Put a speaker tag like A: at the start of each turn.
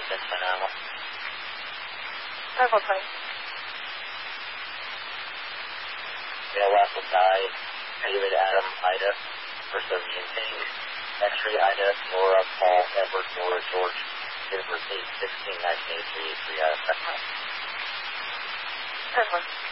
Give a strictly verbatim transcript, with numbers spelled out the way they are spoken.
A: That's my animal.
B: Purple plane.
A: Male Russell Guy, David Adam, Ida, first of Tank, X-ray Ida, Nora, Paul, Edward, Nora, George, Edward, eight sixteen nineteen eighty-three, eight three, Ida, Purple.
B: Purple.